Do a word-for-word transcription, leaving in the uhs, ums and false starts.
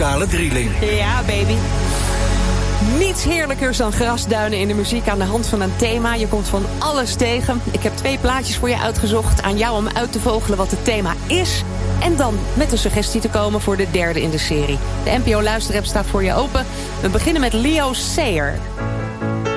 muzikale drieling. Ja, baby. Niets heerlijkers dan grasduinen in de muziek aan de hand van een thema. Je komt van alles tegen. Ik heb twee plaatjes voor je uitgezocht. Aan jou om uit te vogelen wat het thema is. En dan met een suggestie te komen voor de derde in de serie. De N P O Luisterapp staat voor je open. We beginnen met Leo Sayer.